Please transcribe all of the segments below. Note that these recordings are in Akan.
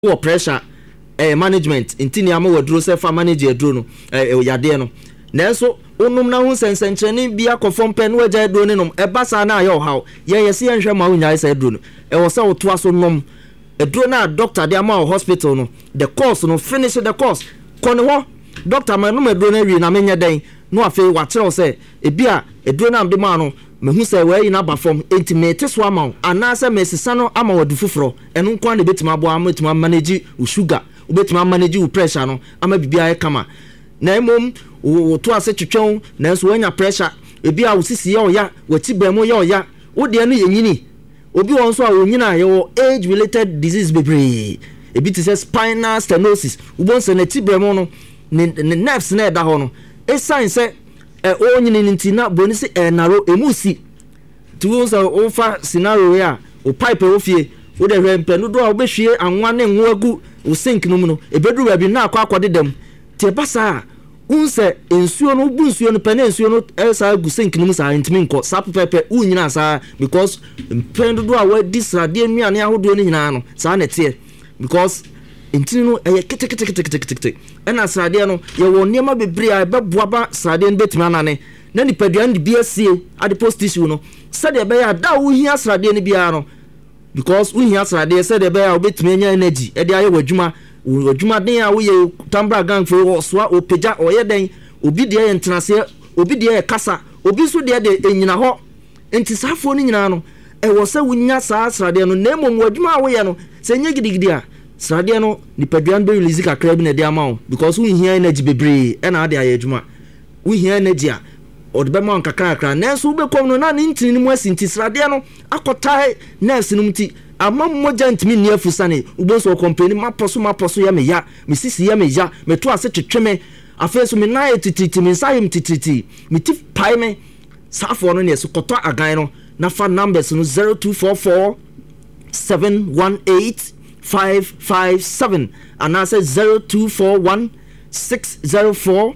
wo pressure management intini ama waduro se fa manage aduro no yade no nanso onum na hu sensenchene bia kofom pen waja aduro ne nom ebasa na ayo haw yese yenhwe ma unya isa aduro no wo se wo to aso nom aduro na doctor de ama hospital no the course no finish the course kono ho doctor ma no aduro na wi na menye den no afi wa kire se ebia aduro na amde ma no mehu se we na ba form intimate so ama anase mesisa no ama wadu fufuro enu nkwa na betima abo amatima manage u sugar ubetima manage u pressure no ama bibia e kama na emom wo to ase twetwon na so wanya pressure ebia wo sisi ya oya wati bemu ya oya wo de no yenyini obi won so a wonyina ye wo age related disease bebre ebi ti say spinal stenosis ubonse na ti bemu no ne nerves na da ho no e sign say onyini ntina boni se naro emusi tuwo sa ofa scenario ya o pipe ofie wo de hwempe no do a obehwie anwa ne nwagu o sink no mu no ebedu ba bi na akwa dem tie basa unse ensuo no bu nsuo no pene ensuo no esa gu sink no mu sa ntimi nko sa pepe unyina sa because mpendo do a wa disrade anuane ahodo no nyina no sa na tie because intini no kete ena srade no ye wo niema bebre a beboa ba srade no betimi anane na nipadua no bia sie ade post tissue no sade be ya da wo hia srade no bia no because wo hia srade sade be ya obetimi anya energy e de aye wadwuma den a wo ye tambra gang for wo soa opeja oye den obi de ye ntenase obi de ye kasa obi so de enyina ho enti safo no nyina no e wo se wo nya sa srade no na emom wadwuma wo ye no se nya gidigidi a srade no nipaduan be release kakra bi na de ama because we hia energy bebre e na ade aye adwuma we hia energy a odbe ma kakra na so be kom no na ntini mu asinti srade no akotai nerves no mti ama moja ntimi ni afusane ubonso company maposo ya me ya me sisi ya me ya me to ase twetweme afeso me na tititi me nsayem tititi me tif pai me safo no ne so koto agan no na fa numbers no 0244 718 557 and I said 0241 604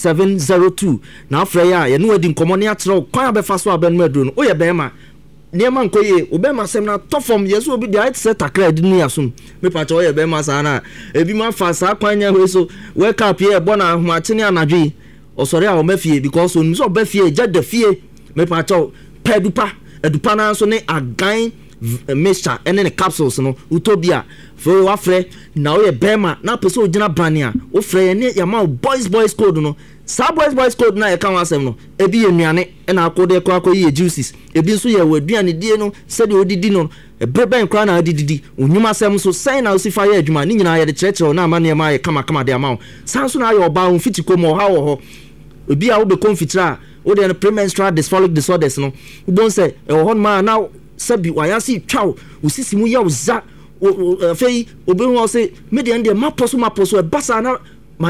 702 na afreya ye no adi nkomo ne atreo kwan abefa so abenu aduro no oye bema niema nkoye obema sem na tofom yeso obi de set akra di ni asum me pa cho ye bema sa na ebi ma fa sa kwanya ho so wake up here bona ahumachene anadwi osore a o mafie because onu so ba fie jada fie me pa cho pedupa edupa na so ne agan mixture ene ne capsules no utobia for wa frɛ na o ye bema na pese ogina brania o frɛ ne ya ma boys code no sa boys code na ye kan wasem no ebi ye nuane na akode kwa ye juices ebi nso ye waduane die no se de odidi no breben kwa na adididi onyuma sem so sai na osifa ye adwuma ni nyina ye de kyerɛkyerɛ na ama ne ma ye kama de ama san so na ye oba on fiti komo ha wo ho ebi a wo be confitira o de premenstrual dysphoric disorders no ubon se e ho ma na sabi wayasi twaw usisi mu ya uza fei obehu se media ndie maposo e basa na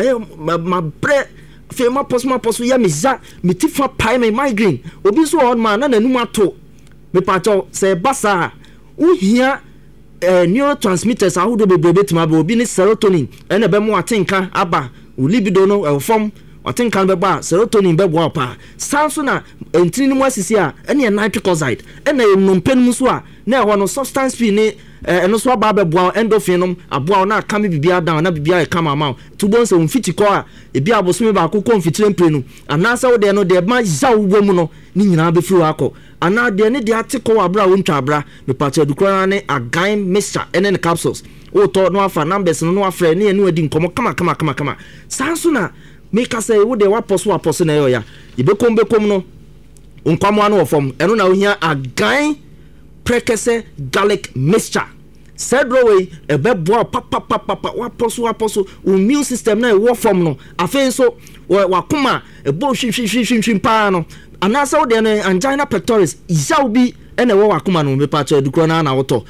ma bre fei maposo ya miza mitifa pai me migraine obi so on ma na nanum ato me pacho se basa uhia neurotransmitters ahodo bebrebe tima be obi ni serotonin ene be mu atenka aba libido no form atenka be ba serotonin be bo pa sanso na entini mu asisi a ene nitric oxide ene enumpen mu so a na ho no substance fee ni eno so ba be bo endorphin no aboa na aka me bibia down na bibia e kama ma tubon se mfiti ko a ebi aboso ba ko konfitire mprenu anasa wo de no de ma ja wo mu no ni nyina be firi akọ ana de ne de atiko abra wo ntwa abra me pacha dukora ne agan mixture ene ne capsules o to no afa numbers no afre ne enu adi nkomo kama sanso na make us say wo de waposo na yo ya bekom no nkwamo anu ofom eno na ohia agan prekese garlic mixture sedroway ebebo papa waposo immune system na wo form no afen so wakoma ebo hwihwihwihwim pa no anasa wo de no angina pectoris izaubi ene wo wakoma no mepa cho edukro na woto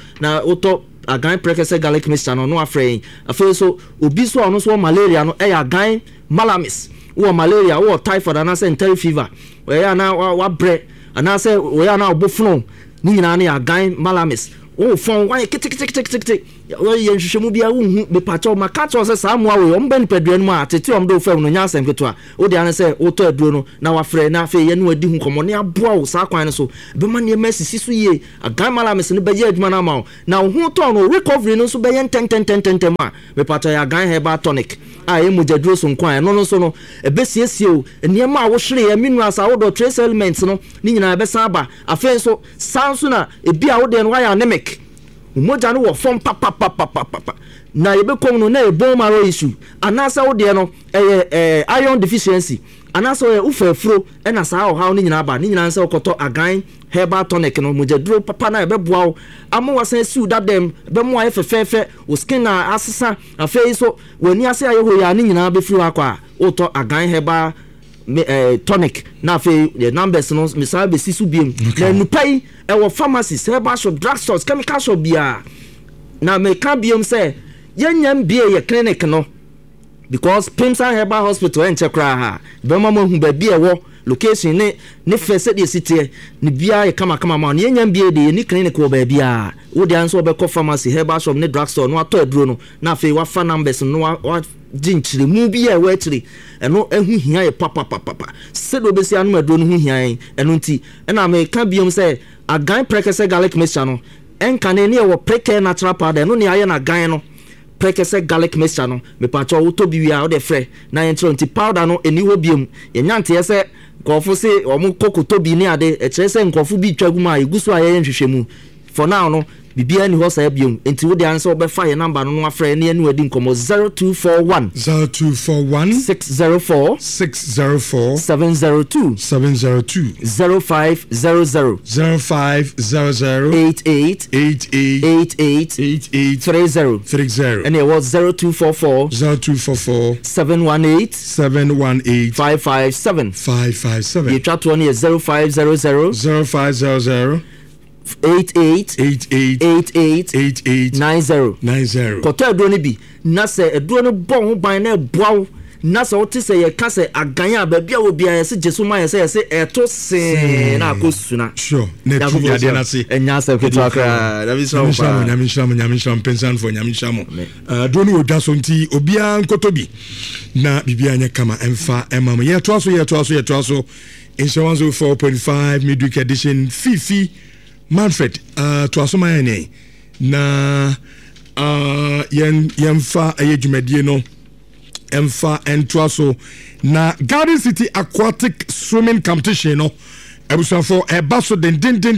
agan prekese garlic mixture no afre afen so obi so ono so malaria no agan malamis wo malaria wo typhoid anasa enteric fever we ya na wa bre anasa we ya na obofuno ni nyina na agan malamis wo fon wa kete ye nhwehwemu bia wo hu me pacho ma catch us say amoa we o mba nipadua no a tete om do fam no nya asem keto a wo de an say wo to aduro no na wa frɛ na afei ye no adi hu komo ne aboa wo sa kwan no so be ma ne mesisi so ye agan mala mes ne be ye aduma na ma na wo hu to no recovery no so be ye ten ma me pacho ya agan herbal tonic a ye mojaduro so nkwan no so no e be siesie o niema a wo hwere ye minu asa wo do trace elements no ni nyina be san ba afei so sanso na e bia wo de no wa anemic umoja no wo form papa na ye be kom no na e bone marrow issue anasa wo de no iron deficiency anasa wo ufafuro e na sa how ni nyina ba ni nyina nsa okoto agan herbal tonic no mojaduro papa na e be boa wo amo wasan siu that dem be mo aye fefefe wo skin na asesa afei so wani ase aye ho ya ni nyina be firi akwa wo to agan herbal tonic na fe the numbers no misal be sisu biem na nupai e wo pharmacies herbal shop drugstores chemical shop bia na me ka biem say yanyam bia ye clinic no because Pimsan Herbal Hospital en chekra ha be mama hu ba bia wo location ne first dey city ne bia ye kama ma ne yanyam bia de ni clinic wo ba bia wo de anso be ko pharmacy herbal shop ne drugstore no ato aduro no na fe wa fa numbers no wa jinchire mu bia we chire eno ehu hia ye papa se do be si anu aduro no hu hia eno nti na me ka biom say agan prekese garlic mixture no enkane ne wo preke natural powder no ne aye na gan no prekese garlic mixture no me pacho wo to bi wi a wo de frɛ na yentro nti powder no eni ho biom ye nyante ye se nkofo se omu kokoto bi ni ade e kire se nkofo bi twagu ma egusu aye nhwehwemu for now no bibia ni ho sa biom enti wo de answer be fa ye number no afrɛ ne enu adi nkomo 0241 604 702 0500 30 and it was 0244 718 557 you chat one is 0500 88 90 koto aduro ne bi na se aduro no bon ho ban na boawo na se wote se ye ka se agan a ba bia wo bia ye se jesu ma ye se eto se na akosuna sure na tu ya de na se enya se keto akra na bi so pa nyame sham pensan for nyame sham aduro no odwa so nti obia nkoto bi na bibia nya kama emfa emam ye to aso insurance 4.5 midweek edition Fifi Manfred to asoma yene na yemfa ayedwumadie no emfa entoaso na Garden City Aquatic Swimming Competition no ebusafo ebaso den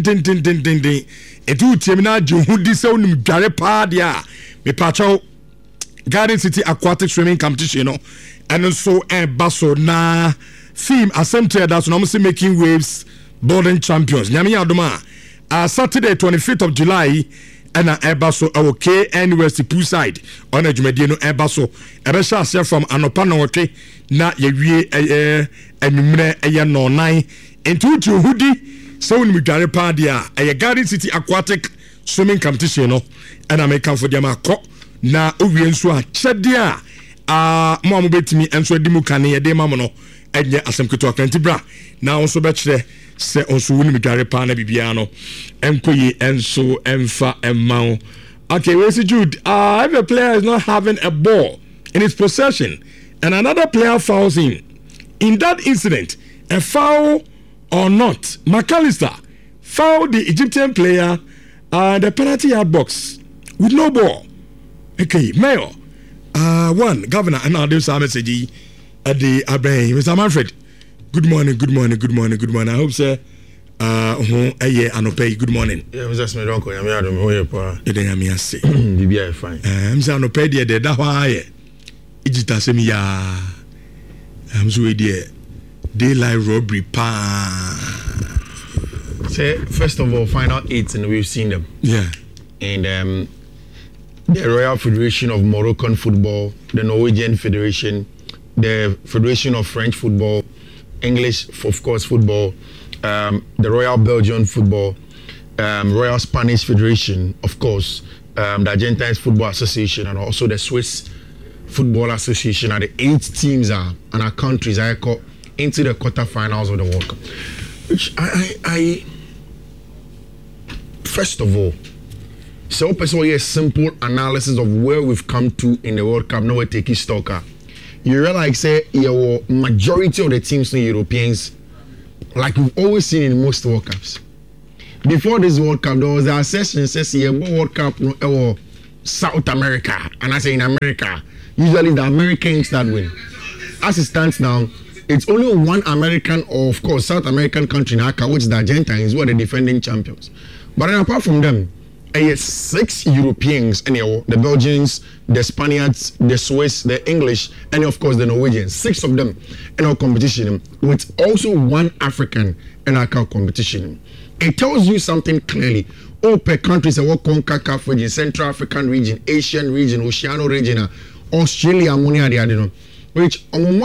etu tiemina jehudi se onim dware pa dia me pacho Garden City Aquatic Swimming Competition no and so ebaso na theme assembled that's no making waves boarding champions nyame adoma Saturday 25th of July and Ebaso okay University Poolside on a Jumediano Ebaso Ebesha share from Anopano na ye enumere no 9 into hoodie so when we dare padia a Garden City Aquatic Swimming Competition no and I make come for them na owie nso a chedia mo amobetimi enso adimu kane ye de mamono enye asemketo akranti bra na onso be kire se onso woni midware pa na bibia no enkoyi enso emfa emma. Okay, we see Jude. If a player is not having a ball in his possession and another player fouls in that incident, a foul or not, McAllister fouled the Egyptian player the penalty yard box with no ball. Okay, Mayor, one governor and now there's a message at the Abraham. Mr. Manfred, good morning. I hope sir. Anope, good morning. Yeah, Mr. Smith, uncle, I'm here to me. You didn't me say. BBI fine. Mr. Anope, dear, that why Ijita semi ya. I'm so dear. Daylight robbery pa. Say first of all, final 8 and we've seen them. Yeah. And the Royal Federation of Moroccan Football, the Norwegian Federation, the Federation of French Football, English, of course, football. The Royal Belgian Football, Royal Spanish Federation, of course, the Argentine Football Association, and also the Swiss Football Association are the 8 teams and our countries are into the quarterfinals of the World Cup. Which I first of all, So, personally, a simple analysis of where we've come to in the World Cup. Now we take stock. You realize, say, your majority of the teams in Europeans, like we've always seen in most World Cups. Before this World Cup, there was a session says yeah, World Cup no South America, and I say in America, usually the Americans that win. As it stands now, it's only one American or of course South American country in Aka, which is the Argentines, who are the defending champions. But then apart from them, 6 Europeans, anyhow, the Belgians, the Spaniards, the Swiss, the English, and of course the Norwegians. 6 of them in our competition, with also 1 African in our competition. It tells you something clearly. All per countries, what CONCACAF region, Central African region, Asian region, Oceania region, Australia, which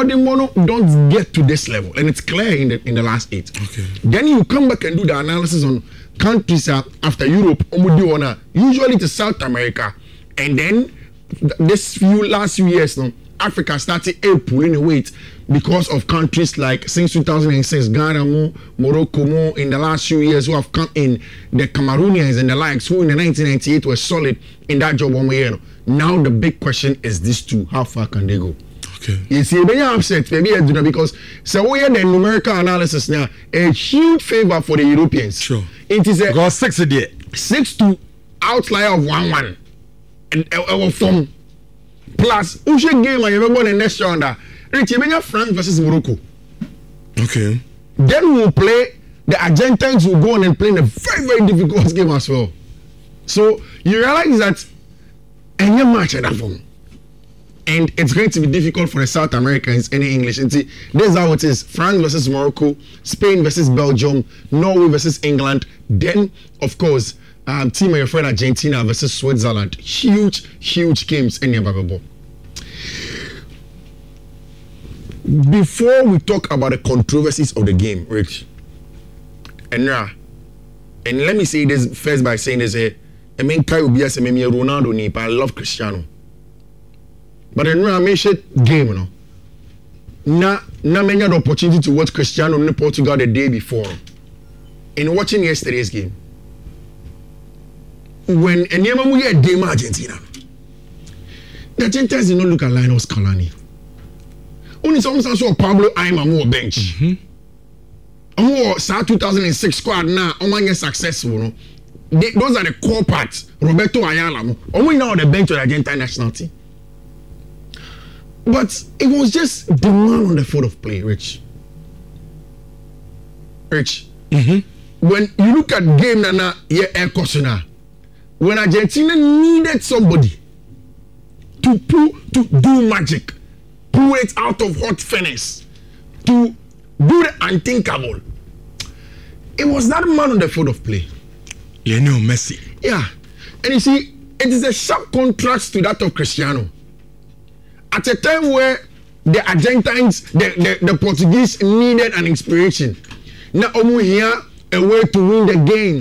don't get to this level, and it's clear in the last 8. Okay. Then you come back and do the analysis on countries after Europe, usually to South America, and then last few years now, Africa started pulling the weight because of countries like since 2006, Ghana, Morocco, in the last few years who have come in, the Cameroonians and the likes who in the 1998 were solid in that job 1 year. Now the big question is these two, how far can they go? Okay. You see, when you're upset, maybe because so we had the numerical analysis now, a huge favor for the Europeans. Sure. It is a 6 a day. 6-2 outlier of 1-1 and our form. Plus, who should game I remember the next round? Richie, France versus Morocco. Okay. Then we'll play the Argentines will go on and play in a very, very difficult game as well. So you realize that any match at that form. And it's going to be difficult for the South Americans, any English. And see, this is how it is. France versus Morocco, Spain versus Belgium, Norway versus England. Then, of course, team of your friend Argentina versus Switzerland. Huge games in the ball. Before we talk about the controversies of the game, Rich, and let me say this first by saying this, I mean, Ronaldo, I love Cristiano. But then I made it game, Now many had the opportunity to watch Cristiano in Portugal the day before. In watching yesterday's game, when Enyema had game Argentina, the Argentines did not look at Linus Scolani. Only some saw Pablo Aimar more bench. More 2006 squad now, on successful. Those are the core parts. Roberto Ayala, only now on the bench of the Argentine national team. But it was just the man on the field of play, Rich. When you look at game Nana, when Argentina needed somebody to do magic, pull it out of hot furnace, to do the unthinkable, it was that man on the field of play. Lionel Messi. Yeah. And you see, it is a sharp contrast to that of Cristiano. At a time where the Argentines, the Portuguese needed an inspiration. Now, here a way to win the game.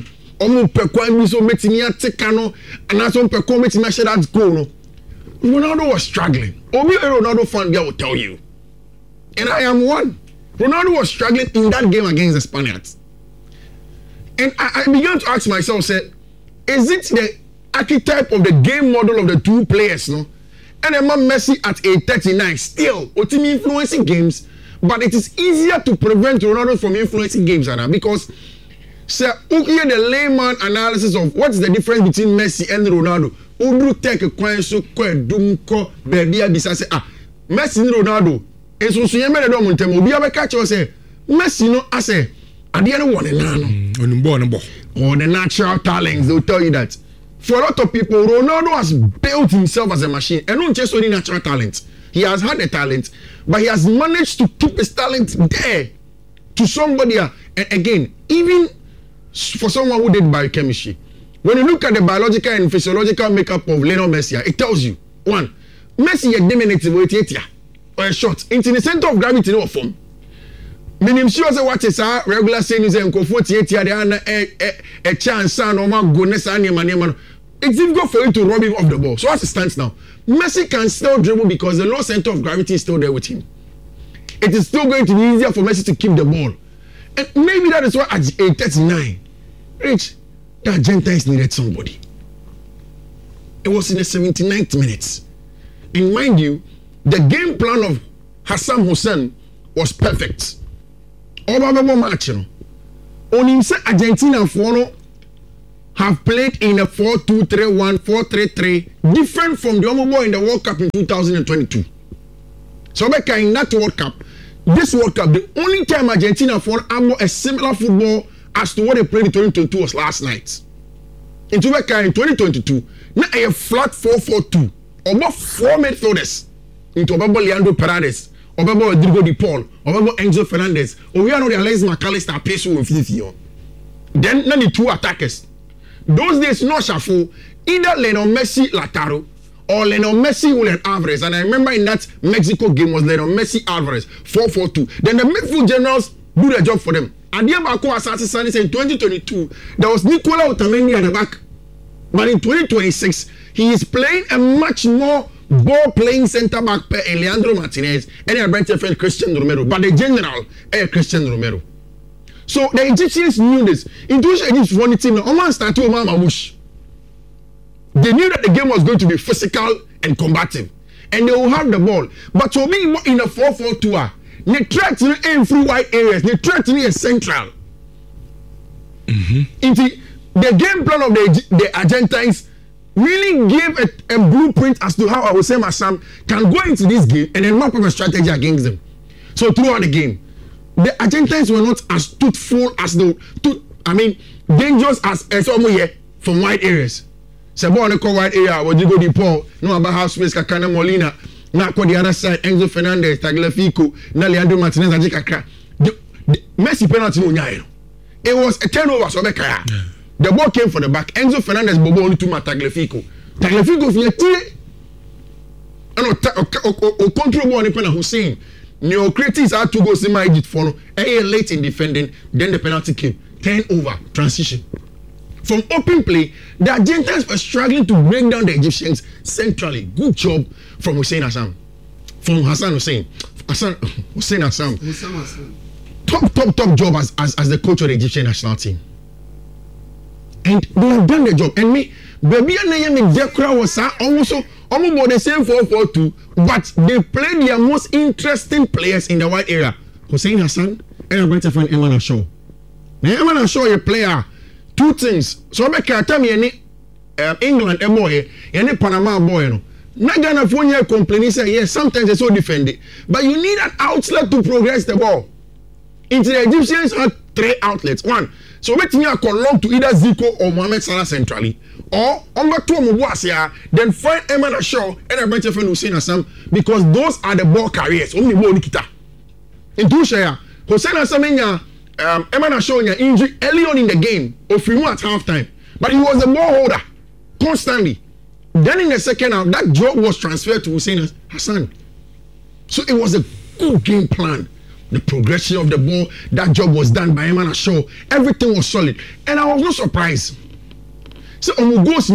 Ronaldo was struggling. Ronaldo fan there will tell you. And I am one. Ronaldo was struggling in that game against the Spaniards. And I began to ask myself, is it the archetype of the game model of the two players, no? And then Messi at age 39 still influencing games, but it is easier to prevent Ronaldo from influencing games because hear the layman analysis of what's the difference between Messi and Ronaldo. Udru take a question dumko baby abisa say Messi and Ronaldo enso so yemere do montem obi abeka che say Messi no ase ade no won na no or the natural talents, they'll tell you that. For a lot of people, Ronaldo has built himself as a machine. And not just only natural talent. He has had the talent, but he has managed to keep his talent there to somebody. And again, even for someone who did biochemistry, when you look at the biological and physiological makeup of Lionel Messi, it tells you, one, Messi is diminutive or a shot into the center of gravity no form. Meaning sure say what is our regular saying is a chance or my goodness and it's difficult for you to rob him off the ball. So as it stands now, Messi can still dribble because the low center of gravity is still there with him. It is still going to be easier for Messi to keep the ball. And maybe that is why at age 39, Rich, the Argentines needed somebody. It was in the 79th minute. And mind you, the game plan of Hassan Hussein was perfect. Obababo match, Only Argentina have played in a 4-2-3-1, 4-3-3, different from the Omobo in the World Cup in 2022. So in that World Cup, this World Cup, the only time Argentina fought a similar football as to what they played in 2022 was last night. In 2022, now a flat 4-4-2. About 4 midfielders. Into Obabo Leandro Paredes, Obabo Rodrigo de Paul, Obabo Enzo Fernandez, we are not realizing McAllister Peso with Fifio. Then the 2 attackers. Those days no shuffle, either Lionel Messi Lautaro or Lionel Messi Julian Alvarez. And I remember in that Mexico game was Lionel Messi Alvarez 4-4-2. Then the midfield generals do the job for them. And the Bako Assassin said in 2022 there was Nicola Otamendi at the back. But in 2026 he is playing a much more ball playing centre back per Leandro Martinez and a Brent friend Christian Romero. But the general Christian Romero. So the Egyptians knew this. In Egypt won the team. Oman started Oman Mamouche. They knew that the game was going to be physical and combative, and they will have the ball. But to me, in a 4-4-2, they threat to aim through wide areas. They threat to be central. Into the game plan of the Argentines really gave a blueprint as to how I would say Massam can go into this game and then map up a strategy against them. So throughout the game, the Argentines were not as truthful as dangerous as Esomo from wide areas. Sebo on the wide area, Rodrigo de Paul, no about house space, Kakana Molina, now on the other side, Enzo Fernandez, Tagliafico, Leandro Martinez, and Jikaka. Messi penalty no nyayo. It was a turnover, so Bekaya. The ball came from the back. Enzo Fernandez bobo only to Tagliafico. Tagliafico for your control ball on the penalty Hussein. Neo critics had 2 goals in my Egypt follow. Late in defending, then the penalty came. Turnover, transition. From open play, the Argentines were struggling to break down the Egyptians centrally. Good job from Hussein Hassan. From Hassan Hussein. Hussein Hassan. Top job as the coach of the Egyptian national team. And they have done the job. And me, baby, and Jekra was almost the same 4-4-2, but they played their most interesting players in the wide area. Hussein Hassan and I'm going to find Eman Ashaw. Now, Eman Ashaw, a player. 2 things. So I can tell me England a boy, any Panama boy. No. Not gonna phone you complaining say yes, sometimes they so defended. But you need an outlet to progress the ball. Into the Egyptians had 3 outlets. 1. So let me belong to either Zico or Mohamed Salah centrally. Or number 2 Mubuasia, then find Eman Ashaw and a bunch of Hussein Hassan because those are the ball carriers. Only ball Nikita. In Tushaya, Hussein Hassan Eman Ashaw injury early on in the game, Ofimu at halftime, but he was the ball holder constantly. Then in the second half, that job was transferred to Hussein Hassan. So it was a good game plan. The progression of the ball, that job was done by Eman Ashaw. Everything was solid, and I was not surprised. So Omugos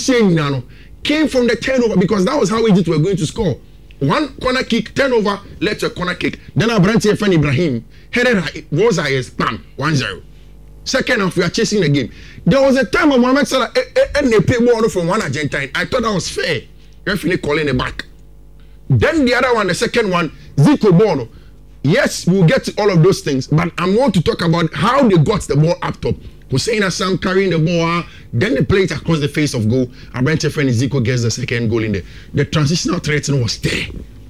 came from the turnover because that was how Egypt were going to score. 1 corner kick, turnover, led to a corner kick. Then Abranti friend Ibrahim headed was bam, 1-0. Second half, we are chasing the game. There was a time when Mohamed Salah and they play ball from one Argentine. I thought that was fair. Referee calling it back. Then the other one, the second one, Zico ball. Yes, we'll get to all of those things, but I want to talk about how they got the ball up top. Hussein Hassan carrying the ball, then they play it across the face of goal. Abranti friend Zico gets the second goal in there. The transitional threat was there.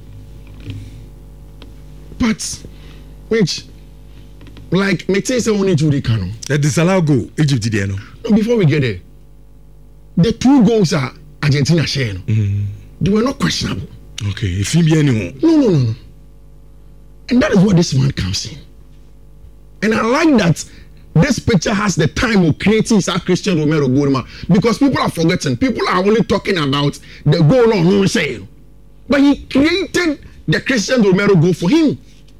But, which, like, me say only to the canon. The disallow goal, Egypt did no. Before we get there, the 2 goals are Argentina share. They were not questionable. Okay, if you be anyone. No. And that is what this man comes in. And I like that this picture has the time of creating Christian Romero goal, because people are forgetting. People are only talking about the goal on no say. But he created the Christian Romero goal for him.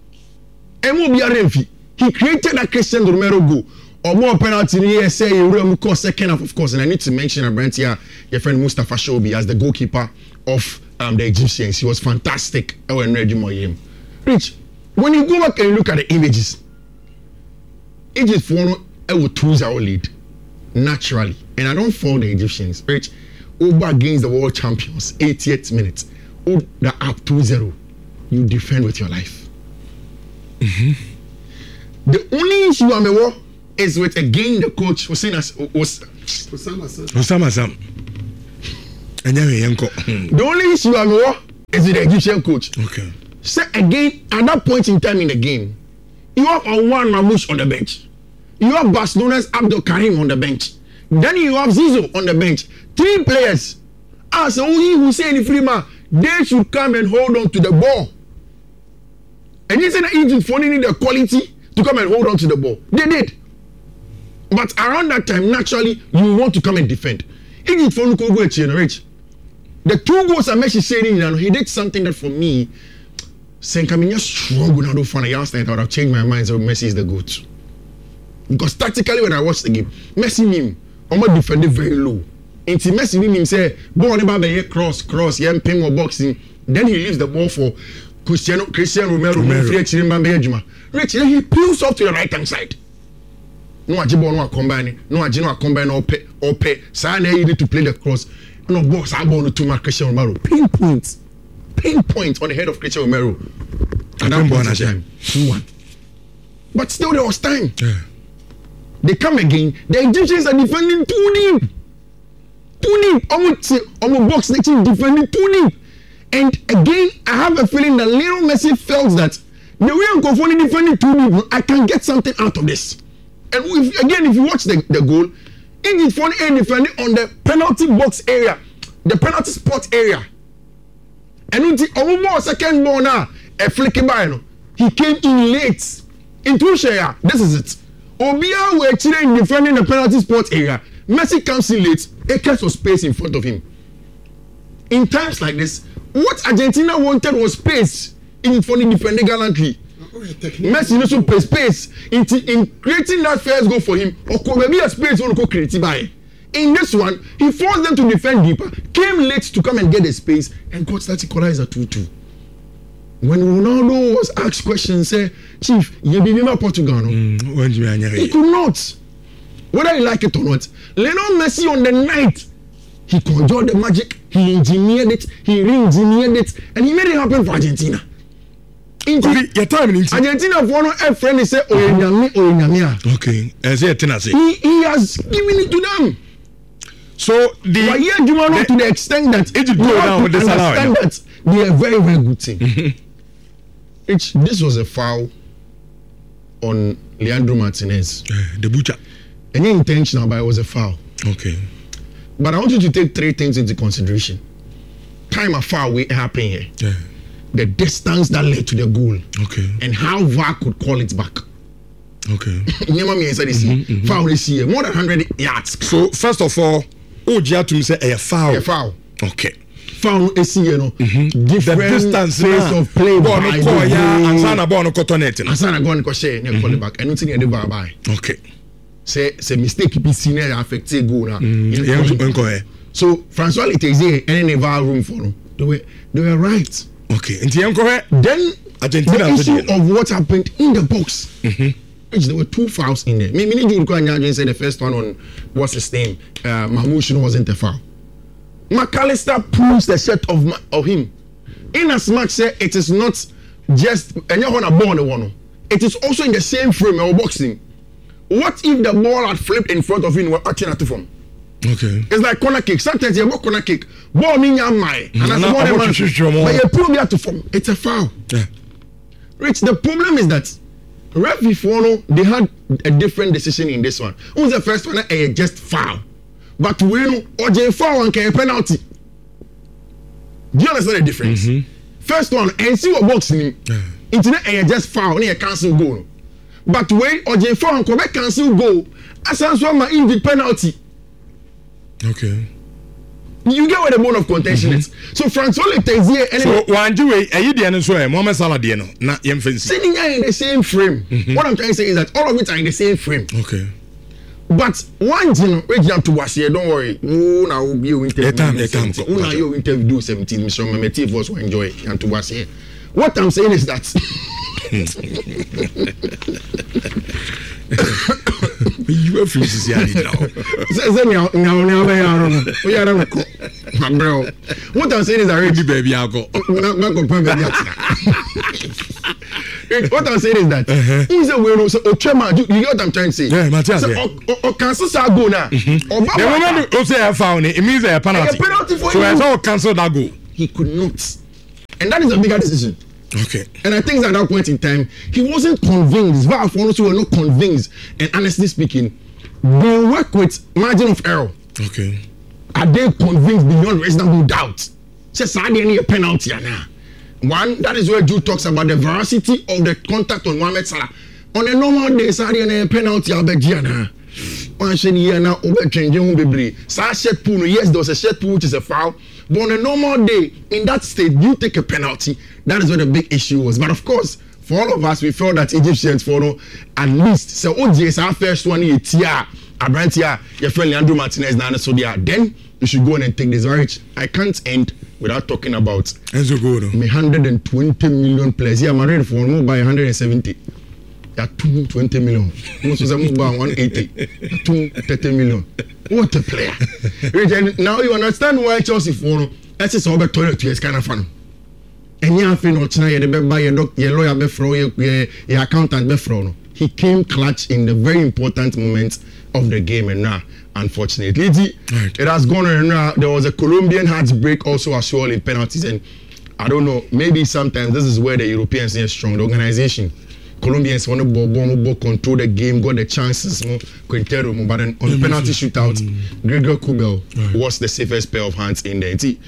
He created a Christian Romero goal. Or more penalty here, say you second half, of course. And I need to mention Abranti, your friend Mustafa Shobi, as the goalkeeper of the Egyptians. He was fantastic. Rich, when you go back and look at the images, Egypt won a 2-0 lead naturally, and I don't fault the Egyptians. Rich, over against the world champions, 88th minute. They're up 2-0. You defend with your life. The only issue I'm aware is with again the coach was saying as Osama Sam. The only issue I'm aware is with the Egyptian coach. Okay. So again, at that point in time in the game, you have Anwar Mamouche on the bench. You have Barcelona's Abdul Karim on the bench. Then you have Zizou on the bench. 3 players. As only Hussein Frima, they should come and hold on to the ball. And you say that Egypt finding the quality to come and hold on to the ball. They did. But around that time, naturally, you want to come and defend. Egypt found to go generate. The 2 goals that Messi saying, he did something that for me, saying, I'm just strong when I do fun. I would have changed my mind. So Messi is the GOAT. Because tactically, when I watched the game, Messi him, I'm going to defend it very low. Until Messi him say, ball about the cross, yeah, ping or boxing. Then he leaves the ball for Christian Romero. Rich, he peels off to the right hand side. No ajibo no combine, no ajino combine or pay. Sana you need to play the cross. No box, I want to mark Christian Romero. Pinpoint on the head of Christian Romero. And that point time, 2-1. But still there was time. Yeah. They come again. The Egyptians are defending 2 deep. Almost box the team defending 2 deep. And again, I have a feeling that Lionel Messi felt that the way I'm confronting defending 2 deep, I can get something out of this. And if you watch the goal, Egypt found a defending on the penalty box area, the penalty spot area. And almost second ball now, a flicky by he came in late into share. This is it. Obia were chilling defending the penalty spot area. Messi comes in late, acres of space in front of him. In times like this, what Argentina wanted was space in front of defending gallantly. Messi also play space in creating that first goal for him. Or maybe a space on go create by. In this one, he forced them to defend deeper, came late to come and get the space, and got that equalizer 2-2. When Ronaldo was asked questions, say, Chief, you be my Portugal. He could not. Whether you like it or not. Lionel Messi on the night, he conjured the magic, he engineered it, he re-engineered it, and he made it happen for Argentina. Argentina for no friend say Oyanyami. Okay. He has given it to them. So to the extent that Egypt go down with the understand that they are a very, very good team. This was a foul on Leandro Martinez. The butcher. And intentional, but it was a foul. Okay. But I want you to take 3 things into consideration. Time of foul will happen here. Yeah. The distance that led to the goal. Okay. And how VAR could call it back. Okay. Foul this year, more than 100 yards. So first of all, Ojia to me say a foul. A foul. Okay. Foul is different the distance phase of play by the goal. Ansana ball no cottonet. Ansana go no share, ne call it back. And nothing dey bar by. Okay. Say mistake be seen affect goal now. So François Letizia any VAR room for them. They were right. Okay. Then Argentina the issue of what happened in the box. There were 2 fouls in there. Maybe you can say the first one on what's his name? Mamouche wasn't a foul. McAllister pulls the shirt of him. In as much say it is not just a ball. It is also in the same frame of boxing. What if the ball had flipped in front of him and were acting at the form? Okay. It's like corner kick. Sometimes you have corner kick. Ball mean your mind. And that's more than one. But you pull me out to form. It's a foul. Yeah. Rich, the problem is that Referee Fono, they had a different decision in this one. Who's the first one? Just foul. But when OJ foul and a penalty. Do you understand the difference? First one, and see what boxing. Internet just foul, and cancel goal. But when OJ foul and Quebec cancel goal, as well my in the penalty. Okay. You get where the bone of contention is. So François Letizia so one way you the so Mohamed Salah the no na yem fancy. Sitting in the same frame. What I'm trying to say is that all of it are in the same frame. Okay. But one thing we have to watch here, don't worry. No, now will be your interview. Now you interview do 17. Mr. Mameti was will enjoy and to watch here. What I'm saying is that You are free to see it now. What I'm saying is already baby, I'll go. What I'm saying is that who's a winner? So Ochema, you get what I'm trying to say? Yeah, Matthias. So cancel that goal now. The moment you say I found it, it means a penalty. A penalty for so him. I saw cancel that goal. He could not, and that is a bigger decision. Okay. And I think at that point in time, he wasn't convinced. VAR also were not convinced. And honestly speaking, they work with margin of error. Okay. Are they convinced beyond reasonable doubt? Says I didn't need a penalty now. One, that is where Jude talks about the veracity of the contact on Mohamed Salah. On a normal day, Salah didn't need a penalty. One shade here now over changing baby. Salah shed pool. Yes, there was a shed pool which is a foul. But on a normal day, in that state, you take a penalty. That is where the big issue was. But of course, for all of us, we felt that Egyptians follow at least. So, OJ's our first one, Abrantia, your friend Leandro Martinez, then you should go on and take this. Right? I can't end without talking about Enzo Gordo. 120 million players. Yeah, I'm ready for one by 170. Yeah, 220 million. Most of them by 180. 230 million. What a player. Now you understand why Chelsea for that's just over 22 years kind of fun. And you have to know China, the your lawyer, your accountant, he came clutch in the very important moments of the game, and now, unfortunately, it has gone on. Now there was a Colombian heartbreak also as well in penalties, and I don't know, maybe sometimes this is where the Europeans are strong, the organization. Colombians want to control the game, got the chances, Quintero, but then on the penalty shootout, Gregor Kugel was the safest pair of hands in there. Sure,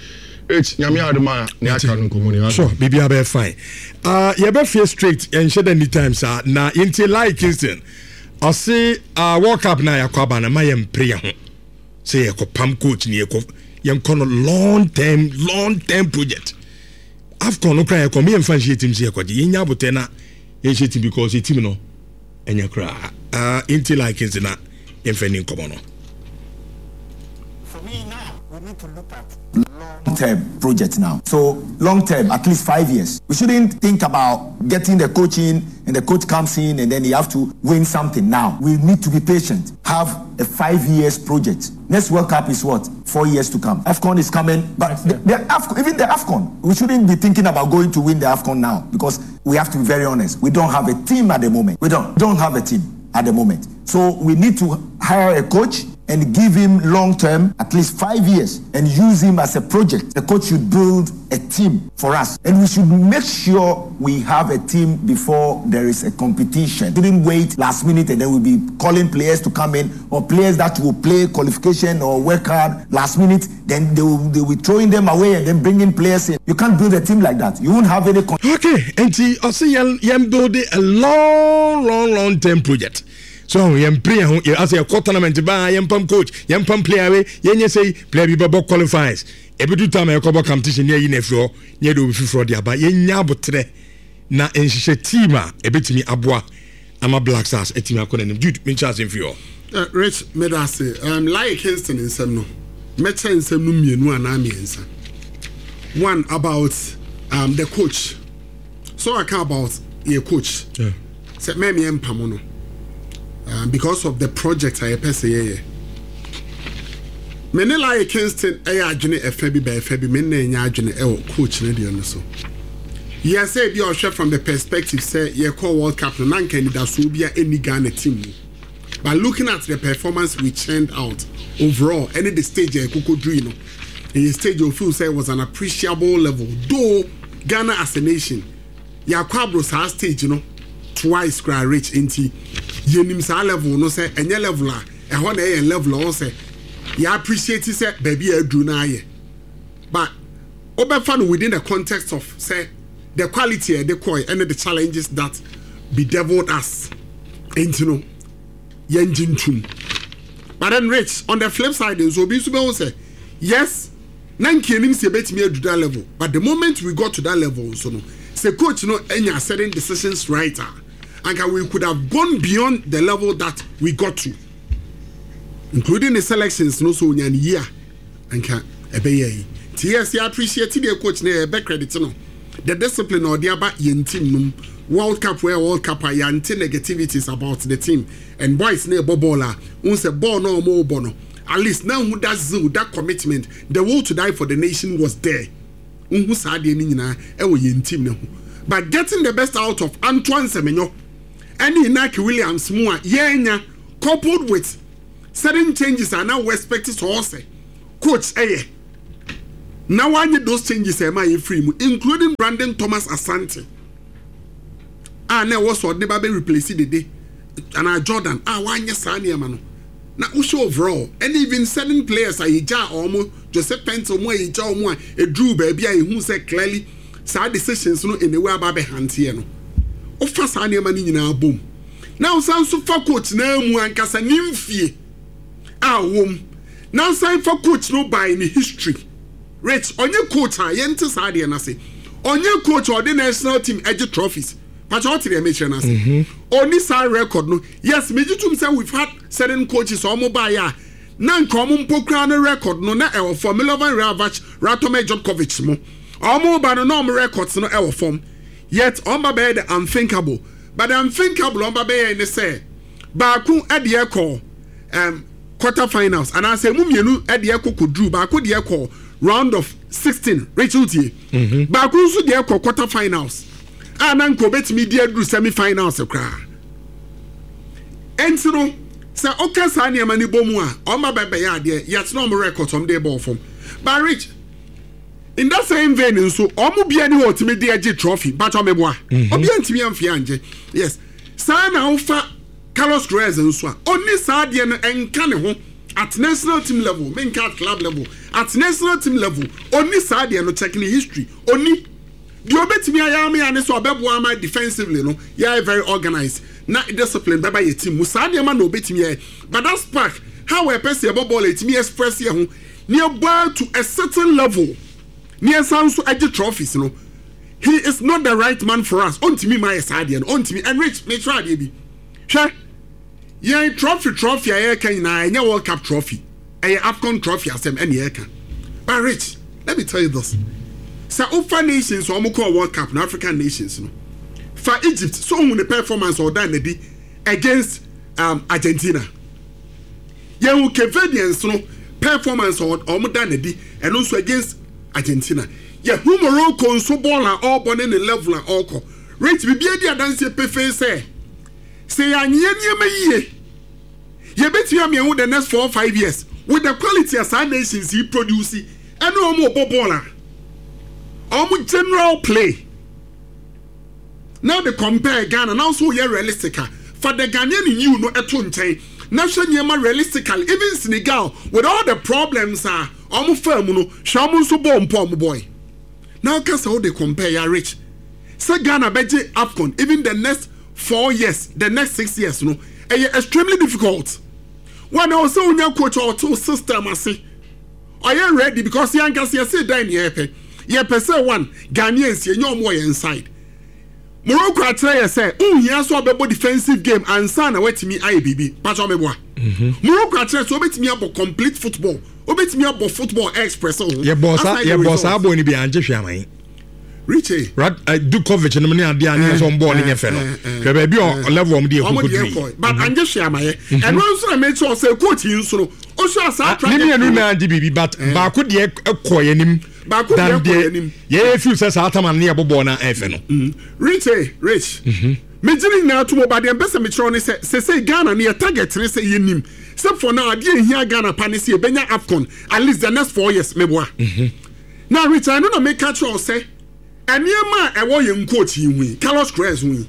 baby, I'll be fine. You better feel straight and shed any time, sir. Now, until like Kingston, I say, walk up now, Yakabana, my prayer. Say, a pump coach near young long term project. I've gone to cry, I come here and fancy him, say, Yabu Tena. Because it's no and you cry until I can say that in common. For me now, we need to look at long-term project now. So long-term, at least 5 years. We shouldn't think about getting the coach in and the coach comes in and then you have to win something now. We need to be patient. Have a 5 years project. Next World Cup is what? 4 years to come. AFCON is coming, but even the AFCON, we shouldn't be thinking about going to win the AFCON now because we have to be very honest. We don't have a team at the moment. We don't have a team at the moment. So we need to hire a coach and give him long-term, at least 5 years, and use him as a project. The coach should build a team for us. And we should make sure we have a team before there is a competition. We shouldn't wait last minute and then we'll be calling players to come in, or players that will play qualification or work hard last minute, then they will be throwing them away and then bringing players in. You can't build a team like that. You won't have any... Okay, and I see you build a long-term project. So yam play as a tournament by yam pump coach, yam pump player away, yen say player be qualifies. Every time I come competition near in floor, near the before the but yen yabotre na enshe teama a bit me abwa. I'm a Black Stars, a team I couldn't do Minchas in Fio. Rich Medase, like Kingston in Semno, Metcha in Semnum, and answer. One about the coach. So I care about your coach. Said Mammy and Pamono. Because of the project I say. Many like Kingston, I adjune a Febby by Febby, many adjune a coach Nadian so. Yes, say be your chef from the perspective, say, ye call World Cup, no man can be any Ghana team. But looking at the performance we churned out overall, any the stage a Coco Drino, in the stage of feel say was an appreciable level. Though Ghana as a nation, Yakwabros has stage, twice cry rich into yenim sa level no say enye level a ho na e level on say ya appreciate say baby adu na ye but obefa no within the context of say the quality of the koi and the challenges that bedeviled us into yenjintum but then Rich on the flip side is obi so be say yes nanki enim say betimi adu that level but the moment we got to that level so no say coach no enya certain decisions right and we could have gone beyond the level that we got to, including the selections. No, so year and can TSC appreciate the coach. Ne be credit no. the discipline or the about yen team World Cup where World Cup are anti negativities about the team and boys near bobola once a ball no more bono at least now who does that commitment the will to die for the nation was there who said yen team but getting the best out of Antoine Semenyo and Inaki Williams more yenya coupled with certain changes are now expected to also coach now I need those changes free including Brandon Thomas Asante. Now was what the baby replaced the day and Jordan. 1 year senior man. Now we show overall and even certain players are Ija Omo, Joseph Pencil, more Ija Omo, a Drew baby who said clearly sad decisions no in the way baby hands here. No, of first senior man in our boom. Now sounds so for coach now and Casa Nymphy. Now sign for coach no by in history. Rich on your coach, I enter Sadi and I say on your coach or the national team edge trophies. But what they mention us only side record no yes me to say we've had certain coaches or mobile nan common pokrana record no na our Formula 1 Ravach Ratome Djokovic mo or ba no normal records no our form yet on ba the unthinkable but the unthinkable on ba in say Baku at the call quarterfinals and I say mumienu at the could drew Baku the call round of 16 Rachel T Baku so the call quarterfinals Ananko bet me dear do semi-finals a cry. And so, Sir Okasania Mani Bomua, on my baby yard, yet no more records on their ball from. But Rich, in that same vein, so Omubiani what me dear J trophy, but on me boy. Obian to me and Fianje. Yes, Sana Alpha Carlos Reyes and so only Sardian and Caneho at national team level, main card club level, at national team level, only Sardian no checking history, only. The obet me ayami and so bebo my defensively no yeah very organized na discipline by your team musani man obet me but that spark how a person ball it me express here near ball to a certain level near sounds to edge trophies no he is not the right man for us on to me my sadian on to me and Rich me try baby sure yeah trophy I can na World Cup trophy a AFCON trophy asem any can but Rich let me tell you this. So over nations or call World Cup in African nations no. For Egypt, so when the performance or done against Argentina. Yeah, we Cavadians no performance or done and also against Argentina. Yeah, who Morocco so ball all born in the level and all call. Rich be the dance prefer say I ye. You bet you with the next 4 or 5 years with the quality as our nations he produce and no more baller. General play. Now they compare Ghana now so yeah realistic. For the Ghanaian you know at one time. National Yama realistically even Senegal with all the problems are firm no shamu so bomb boy. Now cause how they compare ya Rich. Say Ghana beje AFCON even the next 4 years, the next 6 years no extremely difficult. When also when your coach or two system I say are you ready because young guys you say down here. Yeah, person one Ghanaians, you know more inside. Morocco, I tell you, say, he also have a defensive game and son, wait me, IBB, but I'm a boy. Morocco, I tell you, so bet me about complete football, obey me about football express. Yeah, boss, I'm going to be Angie. Richie, Dukovic and the idea on board in a fellow. Baby, level of the but I'm just share my and also I made sure say, quote you so. Also, I try to but could ye acquire him. Yeah, if you say Ataman near Bobona Efeno. Rich. Measuring now to about the best Mitroni say Ghana near target, say him. Except for now, I didn't hear Ghana Panisi, Benya AFCON, at least the next 4 years, Meboa. Now, Rich, I don't make catch or say, and near ma a warrior coach you Carlos Reyes win.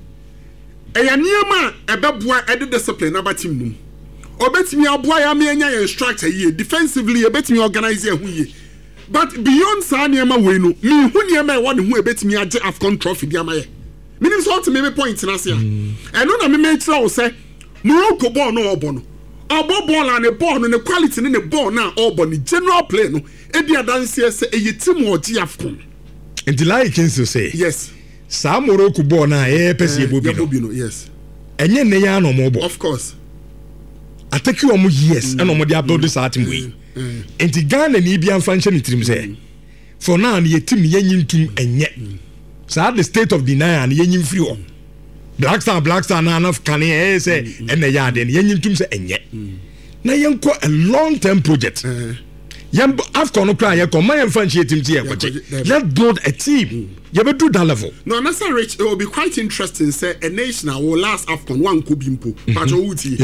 A near ma a babwa added discipline about him. Or bet me a boy, I may instructor ye defensively, a bet me organizer who ye. But beyond Sanyama Wenu, me who near my one who bet me a AFCON trophy, dear my. Meaning sort to me points in Asia. I know that me make sure say Morocco born no bono. A ball and a ball and a quality in a ball now all bonny general play no. Edia dance here say a team or AFCON. And the like to say yes. Some Morocco born now pesi bobino yes. And yen ne ya no more. Of course. I take you years and no more build this art way. And the Ghana and Ibian function it say for now ye team yenyin tum enye so the state of denial and yenyin free o black star na enough can say ene ya de yenyin tum say enye na yenko a long term project yam after no cry ye come my fan team tie let's build a team you be do that level no Mr. Rich, it will be quite interesting say a nation will last AFCON one kubimpo pacho uti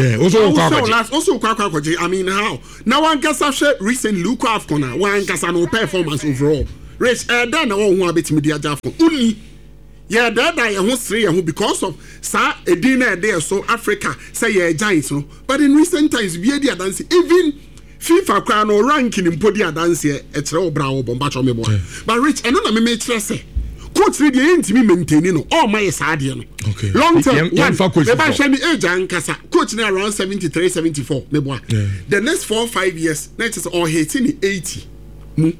also kwa I mean how now one gasa share recently look AFCON one gasa no performance overall Rich then na won hu abetimi dia AFCON only yeah that I won 3 because of sa edina there so Africa say yeah giants no but in recent times we dey dance even FIFA kwa no ranking in podi dance e kire obrawo bomba cho me boy but Rich eno na me kire coach ready intimi maintaining no all my side no okay long term we ba share me age ankasa coach na around 73 74 me boy the next 4-5 years next is all hitting 80 mu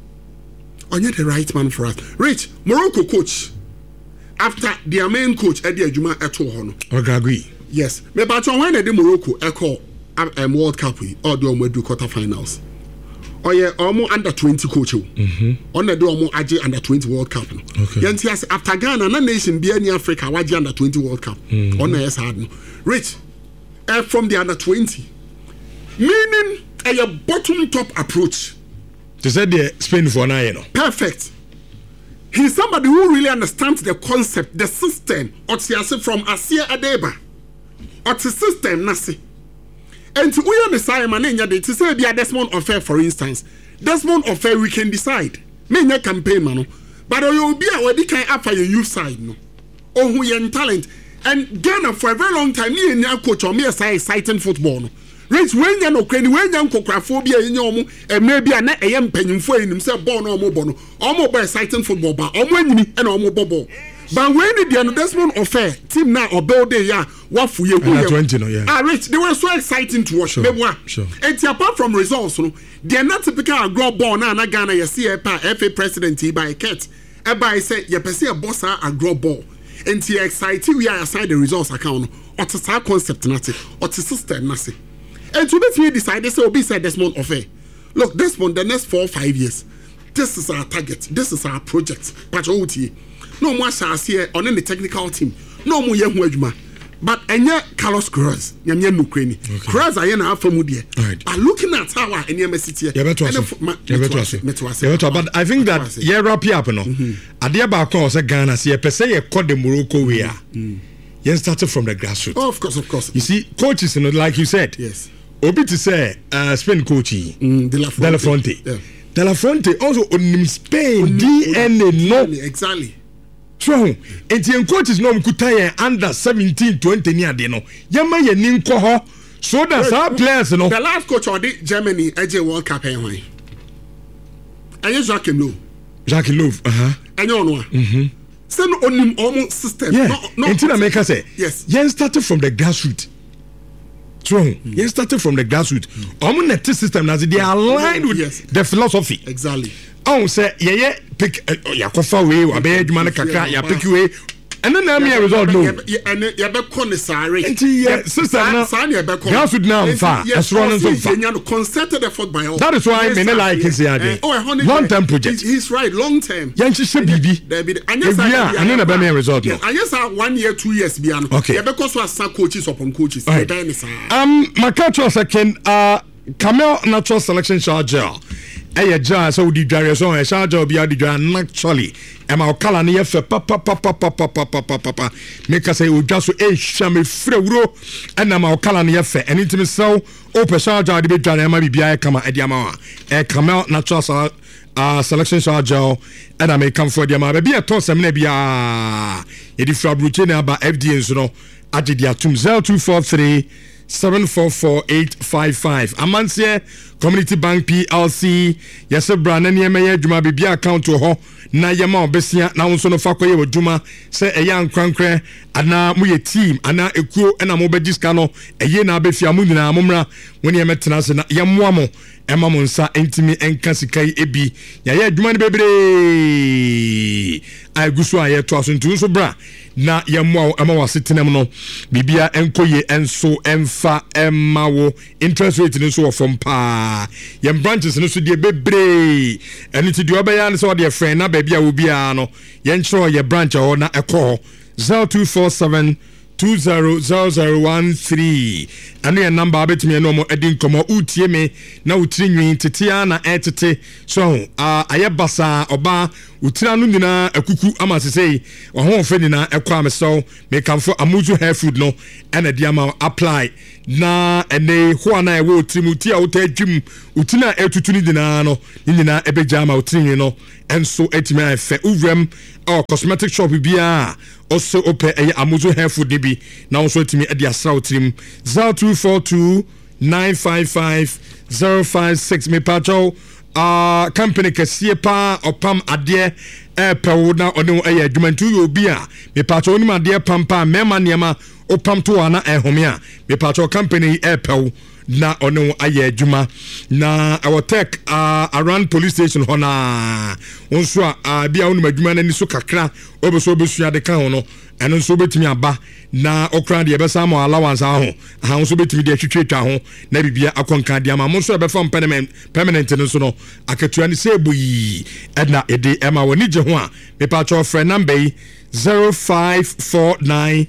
onye the right man for us Rich Morocco coach after their main coach Eddie Adjuma eto ho no agree yes me ba cho when the Morocco echo World Cup or do we do quarter finals or yeah almost under 20 coach on the do almost aje under 20 World Cup okay yanti as after Ghana na nation be any Africa waje under 20 World Cup on the hard no Rich from the under 20 meaning a bottom top approach to say the Spain for now you know perfect. He's somebody who really understands the concept, the system. Otiase from Asia Adeba. Oti system nasi. And to we understand manenya de to say be a Desmond Affair for instance. Desmond Affair we can decide. Menya campaign mano. But you be a wedi kan after your youth side no. Oh who your talent. And Ghana for a very long time me and coach or me a exciting football no. Rich when you no kwani when you kokraphobia in your and maybe a na eyem panyimfo enim say ball no omo bono omo boy exciting football ba omo anyini and omo bobo but when the Desmond Affair team now or build day ya wafu ye who 20 no yeah Rich they were so exciting to watch sure. And apart from results no they are not typical grow ball na Ghana you see FA president by Ket e by say you person a boss a grow ball and the exciting we are aside the results account or to start concept nati or to system nati. And to be decided, so be said Desmond Affair. Look, Desmond, the next 4-5 years, this is our target, this is our project. No more shall see on any technical team, no more young Wejma. But and yet Carlos Cruz, Yamia Nukreni. Cruz I am from Mudia. But looking at how I am a city. But I think that yeah wrap up no. Adia ba ko say Ghana see per se call the Morocco we are. You started from the grassroots. Oh, of course. You see, coaches, like you said. Yes. Obi to say, Spain coaching. De La Fonte. Yeah. De La Fonte also on Spain DNA no. Exactly. So, and the coaches no mkutaye under 17-20 near de no. Yama ye ninko ho. So that's our players no. The last coach of the Germany AJ World Cup anyway. And Jacques Lowe. And you know. Send on him almost system. Yeah. No. Until America say yes. You started from the grassroots. Strong. You started from the grassroots. Net system as they are aligned with the philosophy. Exactly. Oh, say pick Yakofa way or bed man kakra ya pick way. And then I'm here result no. And you be commissary. Sister grassroots now far. As running so far. Concerted effort by all. That is why I like it here. Long term project. He's right. Long term. Yanchi say bibi. And then a better result no. And yes, 1 year, 2 years beyond. Okay. Because we are coaches upon coaches. My catch second Camel natural selection charger. Eye jar so di dware so e charger bi adi dware naturally e ma okala ne ye fe papa make say odwa so e hwa me frewuro e na ma okala ne ye fe eni ntimi so o pe charger de bi dware e ma bibia e kama e dia ma e Camel natural selection charger e na me come for dia ma be e ton sem na bia e di frabruche na ba FDA so no age dia tum 0243 744-855. Amansie Community Bank PLC. Yes, brand and yemaya Juma Bibia account to ho. Na yama besia na unso no fakoye wo Juma say a young crankre ana muye team ana ekuo na mo bejiska no eye na befia mu nyina momra woni emetena se na yamwamo ema mo nsa entimi enka sikai ebi ya ye Juma ne bebre a egu so a yɛto aso ntu nso bra na yɛmmoa ɛma wasetenam no bibia ɛnkɔye ɛnso ɛmfa ɛma wo interest rate no nso wɔ fam paa yɛn branches no so deɛ bebree ɛno nti deɛ ɔbɛyɛ ne sɛ ɔde ɛfrɛn na baabi a wobiara no yɛnkyerɛ yɛ branch hɔ na ɛkɔ 0247 200013 ɛno yɛ number abɛtumi ɛno ɔmo ɛdi nkɔmɔ utie me na utiri nwin tetea na ɛtete so ayɛ basa ɔba utira no nyinaa akuku ama sesei ɔhoɔfɛ nyinaa ɛkɔ amesɛw mekamfo amuzu hair food no ɛna di ama apply na ɛne hoa na ɛwɔ utiri mu uti a wota adwum uti na ɛtutu no nyinaa no ne nyinaa ɛbɛgya ama utiri nwin no ɛnso ɛtumi ayɛfɛ uwuram cosmetic shop biara also open ɛyɛ amuzu hair food ne bi na nso ɛtumi ɛde asra utirim 0242 955 056 me pacho company kɛseɛ pa ɔpam adeɛ ɛpɛwo na ɔne ɛyɛ adwumantu yɛ obi a me pacho onim adeɛ pampa mɛma nneɛma opam to ana ɛhome a me pacho company ɛpɛwo na ɔne ayɛ adwuma na our tech around police station hɔ na nso a bia wonum adwuma no ani so kakra obeso obesua de ka ho no ɛno nso betumi aba na okra de yɛbɛsa ma allowance aho ha nso betumi de atwitwa ho na bibia akɔnka de ama mo nso ɛbɛfa permanent no so no akatua ne sɛ boyi ɛna ɛde ɛma woni gye ho a mepa cho frɛ number yi 0549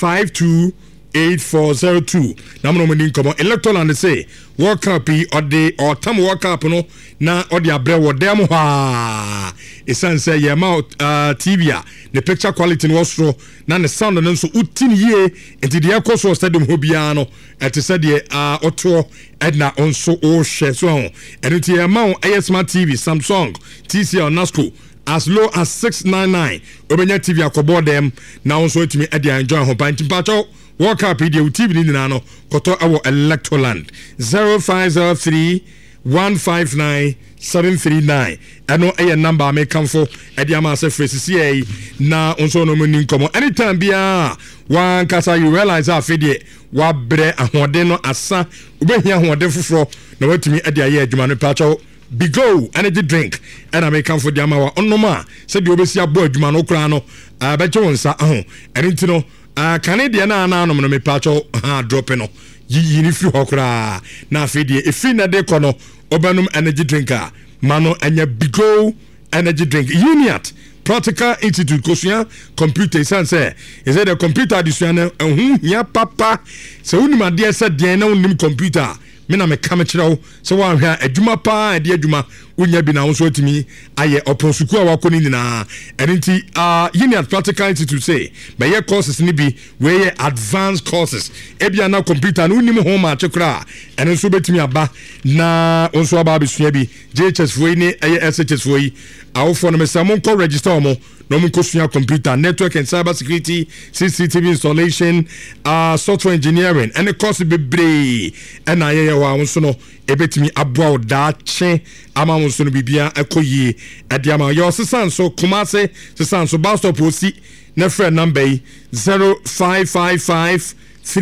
528402 na mo ni nkomo electoral and say world cup or tam world cup no na or the abre wo dem ha esan say ye ma TV the picture quality no so na the sound no so utin ye enti de ekoso stadium ho bia no ete say de oto edna onso o hwe so enti ye ma smart TV Samsung TCL Nasco as low as 699 obenya TV akobo dem na onso etimi e de enjoy ho panti pacho World Cup video TV ni nano koto awo Electroland 0503 159 739 eno eye number me kamfo e dia ma se fresi na onso no muni nkomo anytime bia wan kasa you realize afedie wa bre ahode no asa obehia ahode foforo na watumi e dia ye adwuma no pacho Bigo energy drink and I make for the amawa onoma said you obesi abo adwuma no kra no abeche wonsa aho enti no Canadian na no me pacho drop no yi ni fi hokra na afedie efi na de kono obanum energy drinker mano anya Bigo energy drink Uniat Practical Institute kosua computer say is it the computer addition ya papa se unima de se den na unim computer me na me kam kyerɛw sɛ wanhwɛ adwuma pa ade adwuma wonya bi na wo so atimi ayɛ oponsuku a wakɔ ni nyinaa ɛno nti Union Practical Institute say bɛyɛ courses ni bi weyɛ advanced courses ebia na computer no wonim ho ma kyekra ɛno nso betimi aba na onso aba abesua bi JHS foi ni ɛyɛ SHS foi awofo no me sɛ monkɔ register mo no munkosua computer network and cyber security CCTV installation software engineering and the course bebre and ayɛ wa wonso no ebetimi aboa dache ama wonso no bibia ekoyi ade ama yo sesan so Kumase sesan so bus stop osi na friend number 0555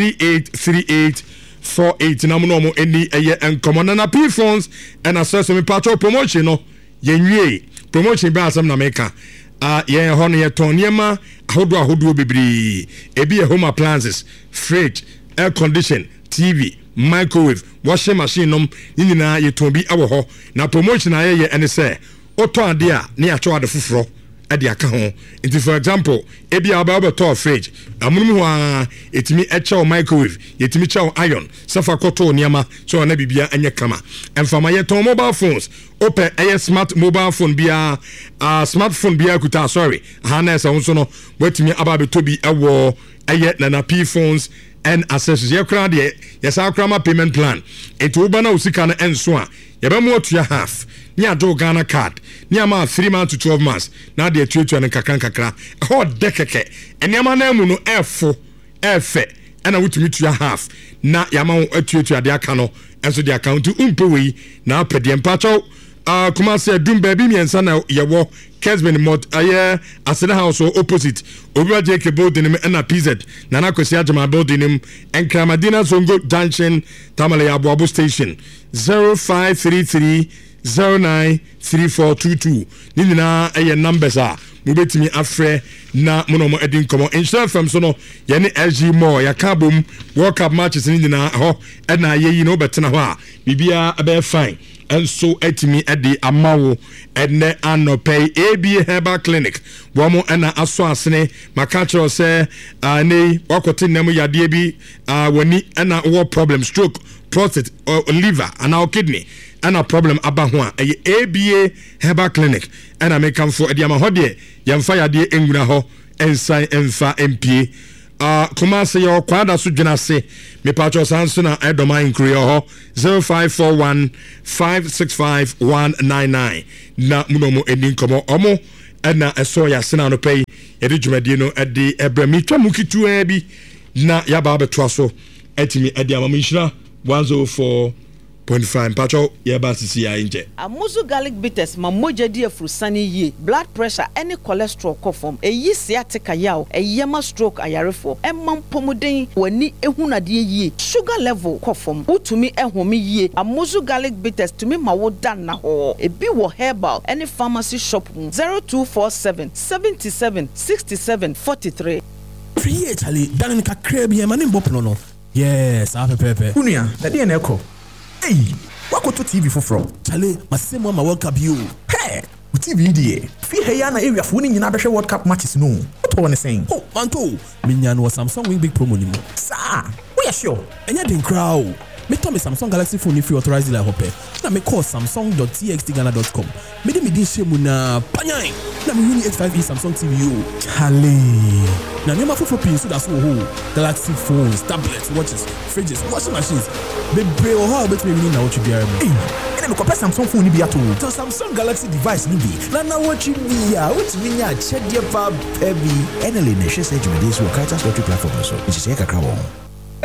383848 na mo no mo eni eye enkomo na P phones and access me patcho promotion no yenwie promotion ba asam na meka yen ho no yeton niema ahodo bebri ebi home appliances fridge air condition TV microwave washing machine nom nyina yeton bi awo ho na promotion ayeye ene se oto ade a ne acho ade foforo ade aka ho nti for example ebi aba to fridge amunum ho etimi eche microwave yetimi che iron safa koto niema so na bibia anya kama emfama yeton mobile phones open a smart mobile phone bia smartphone bia kuta sorry hana se wonso no watimi aba betobi ewo eye na P phones and accessories ye kra de yesa krama payment plan eto uba na usika na enso a yebemu otua half ni ado Ghana card ni ama 3 months to 12 months na de atuatua ne kakra ho de keke eniama na mu no efo efe ana wutumi tua half na yama atuatua de aka no enso de account umpewe na apede mpacho Kumase dum baby miensa na yewo Kesben mod aye Asena house opposite Obiwa JK building na PZ na Kwesi Ajama building and Kramadina Zongo Junction Tamale Abu station 0533 093422 nina aye numbers mobetimi afrɛ na mono mo edi nkomo insha fam so no ye ne SG more ya ka bom World Cup matches ni nyina ho e na ye yi no betena ho a bibia be fine enso etimi edi amawo enne anopay ABA Herbal Clinic wo mo na aso asene maka kiro se nei wakote nam yade bi wani na wo problem stroke prostate or liver and our kidney and a problem aba ho a ABA Herbal Clinic and I make am for ediama ho de yemfa yade enguna ho ensan emfa MP kuma se yo kwada so dwena se me pacho sanso na edoma inkuri ho 0541 565 199 na munomo eni komo omo na eso ya sena no pay yede dwumade no ede ebrami twamu kitu bi na yaba beto so etimi ede amamishira 104.5 pacho yeba sisi ya nje amuzu garlic bitters mamoja di afrusani ye blood pressure any cholesterol kofom eyi sciatica yaw eyema stroke ayarefo emam pomuden wani ehunade ye sugar level kofom utumi ehome ye amuzu garlic bitters tumi mawoda na ho ebi wo herbal any pharmacy shop 0247 77 67 43 Free Charlie danin ka kreb ye manim bopno no yes pepe Unia na dey na eko hey wakoto TV foforo Charlie masemo ma World Cup you hey TV die fi heya na area fo ni nyina behwe World Cup matches no what one saying oh manto minya no Samsung win big promo ni mo sa we are sure enya den crowd me to me Samsung Galaxy phone free authorized dealer hope na me call samsung.txtghana.com me de me din shemu na panyan na me uni H5e Samsung TV o Charlie na me ma fofo pin so da so ho Galaxy phones tablets watches fridges washing machines be o how bet me na what you be am ene me ko Samsung phone ni bi ato to Samsung Galaxy device ni bi na what you be ya what me nya chede pa heavy ene le ne hwe se jumede so kaita so platform so it is here kakra won